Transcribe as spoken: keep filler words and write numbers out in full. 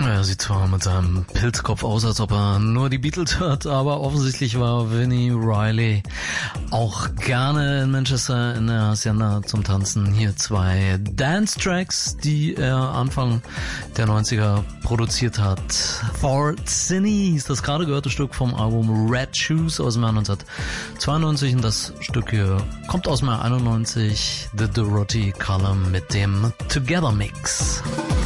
Er sieht zwar mit seinem Pilzkopf aus, als ob er nur die Beatles hört, aber offensichtlich war Vinnie Riley auch gerne in Manchester in der Hacienda zum Tanzen. Hier zwei Dance-Tracks, die er Anfang der neunziger produziert hat. For Cindy ist das gerade gehörte Stück vom Album Red Shoes aus dem Jahr neunzehnhundertzweiundneunzig und das Stück hier kommt aus dem Jahr einundneunzig, The Dorothy Column mit dem Together Mix.